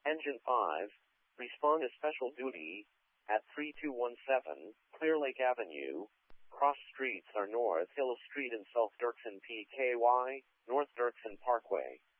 Engine 5, respond to special duty at 3217 Clear Lake Avenue. Cross streets are North Hill Street and South Dirksen PKY, North Dirksen Parkway.